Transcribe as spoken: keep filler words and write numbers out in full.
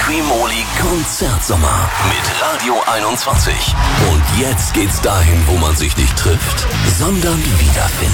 Primoly Konzertsommer mit Radio einundzwanzig. Und jetzt geht's dahin, wo man sich nicht trifft, sondern wiederfindet.